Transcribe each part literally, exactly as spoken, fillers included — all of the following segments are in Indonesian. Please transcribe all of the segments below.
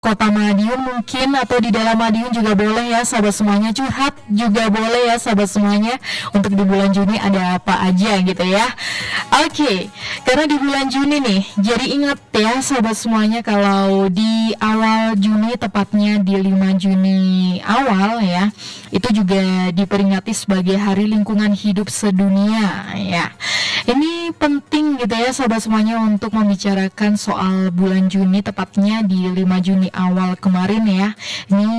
Kota Madiun mungkin, atau di dalam Madiun juga boleh ya sahabat semuanya. Curhat juga boleh ya sahabat semuanya. Untuk di bulan Juni ada apa aja gitu ya. Oke, okay. Karena di bulan Juni nih, jadi ingat ya sahabat semuanya, kalau di awal Juni, tepatnya di lima Juni awal ya, itu juga diperingati sebagai Hari Lingkungan Hidup Sedunia ya. Ini penting gitu ya sahabat semuanya untuk membicarakan soal bulan Juni, tepatnya di lima Juni awal kemarin ya. Ini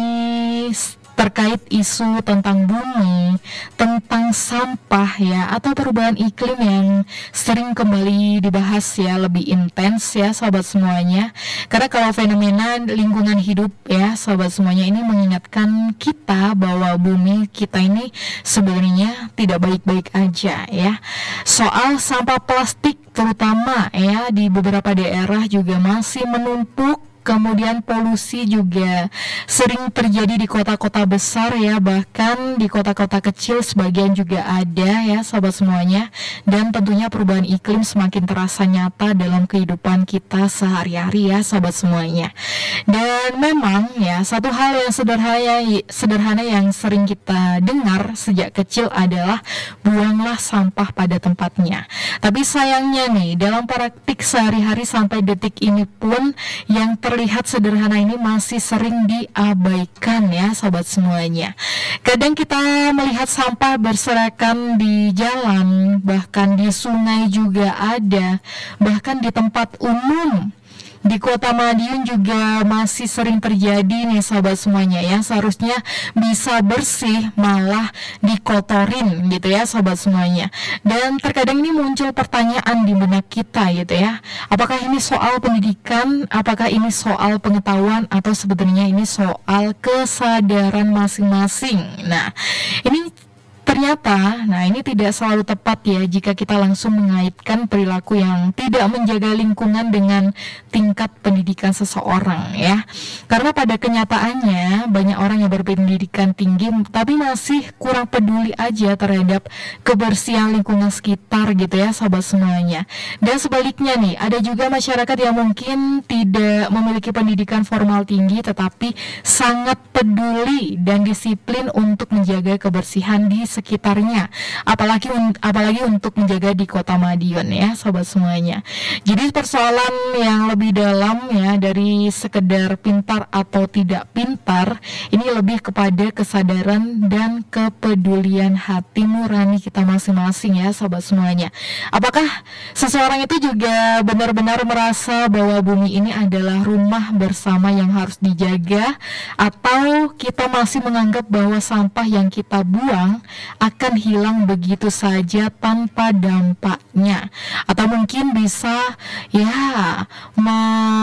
terkait isu tentang bumi, tentang sampah ya, atau perubahan iklim yang sering kembali dibahas ya, lebih intens ya sahabat semuanya. Karena kalau fenomena lingkungan hidup ya sahabat semuanya, ini mengingatkan kita bahwa bumi kita ini sebenarnya tidak baik-baik aja ya. Soal sampah plastik terutama ya, di beberapa daerah juga masih menumpuk. Kemudian polusi juga sering terjadi di kota-kota besar ya, bahkan di kota-kota kecil sebagian juga ada ya sahabat semuanya. Dan tentunya perubahan iklim semakin terasa nyata dalam kehidupan kita sehari-hari ya sahabat semuanya. Dan memang ya, satu hal yang sederhana, sederhana yang sering kita dengar sejak kecil adalah buanglah sampah pada tempatnya. Tapi sayangnya nih, dalam praktik sehari-hari sampai detik ini pun yang ter terlihat sederhana ini masih sering diabaikan ya sahabat semuanya. Kadang kita melihat sampah berserakan di jalan, bahkan di sungai juga ada, bahkan di tempat umum. Di Kota Madiun juga masih sering terjadi nih sahabat semuanya ya. Seharusnya bisa bersih, malah dikotorin gitu ya sahabat semuanya. Dan terkadang ini muncul pertanyaan di benak kita gitu ya. Apakah ini soal pendidikan, apakah ini soal pengetahuan, atau sebenarnya ini soal kesadaran masing-masing. Nah, ini ternyata, nah ini tidak selalu tepat ya jika kita langsung mengaitkan perilaku yang tidak menjaga lingkungan dengan tingkat pendidikan seseorang ya. Karena pada kenyataannya banyak orang yang berpendidikan tinggi tapi masih kurang peduli aja terhadap kebersihan lingkungan sekitar gitu ya sahabat semuanya. Dan sebaliknya nih, ada juga masyarakat yang mungkin tidak memiliki pendidikan formal tinggi tetapi sangat peduli dan disiplin untuk menjaga kebersihan di sekitarnya, apalagi apalagi untuk menjaga di Kota Madiun ya sahabat semuanya. Jadi persoalan yang lebih dalam ya dari sekedar pintar atau tidak pintar, ini lebih kepada kesadaran dan kepedulian hati nurani kita masing-masing ya sahabat semuanya. Apakah seseorang itu juga benar-benar merasa bahwa bumi ini adalah rumah bersama yang harus dijaga, atau kita masih menganggap bahwa sampah yang kita buang akan hilang begitu saja tanpa dampaknya, atau mungkin bisa ya me,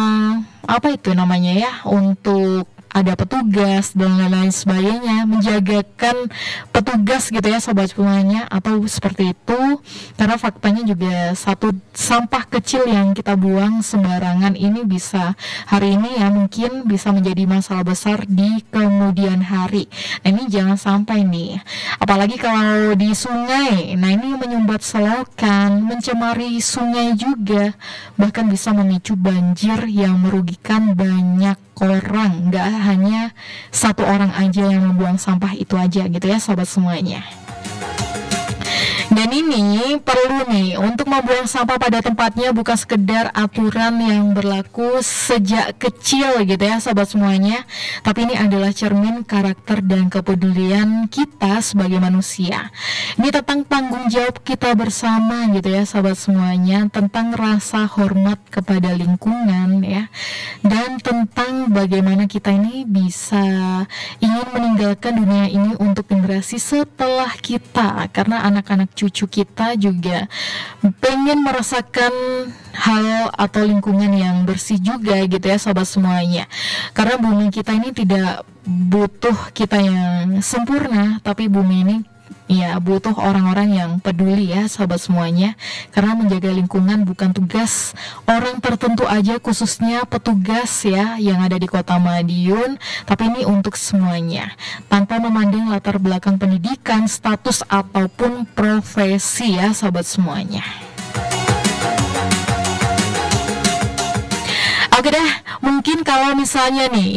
apa itu namanya ya, untuk ada petugas dan lain-lain sebagainya, menjagakan petugas gitu ya sobat semuanya, atau seperti itu. Karena faktanya juga satu sampah kecil yang kita buang sembarangan ini bisa hari ini ya mungkin bisa menjadi masalah besar di kemudian hari. Nah ini jangan sampai nih, apalagi kalau di sungai. Nah ini menyumbat selokan, mencemari sungai juga, bahkan bisa memicu banjir yang merugikan banyak orang, nggak hanya satu orang aja yang membuang sampah itu aja gitu ya sobat semuanya. Dan ini perlu nih untuk membuang sampah pada tempatnya bukan sekedar aturan yang berlaku sejak kecil gitu ya sobat semuanya, tapi ini adalah cermin karakter dan kepedulian kita sebagai manusia. Ini tentang tanggung jawab kita bersama gitu ya sobat semuanya, tentang rasa hormat kepada lingkungan ya, dan tentang bagaimana kita ini bisa ingin meninggalkan dunia ini untuk generasi setelah kita, karena anak-anak cucu kita juga pengen merasakan hal atau lingkungan yang bersih juga gitu ya sobat semuanya. Karena bumi kita ini tidak butuh kita yang sempurna, tapi bumi ini ya butuh orang-orang yang peduli ya sahabat semuanya. Karena menjaga lingkungan bukan tugas orang tertentu aja, khususnya petugas ya yang ada di Kota Madiun, tapi ini untuk semuanya, tanpa memandang latar belakang pendidikan, status ataupun profesi ya sahabat semuanya. Oke dah, mungkin mungkin kalau misalnya nih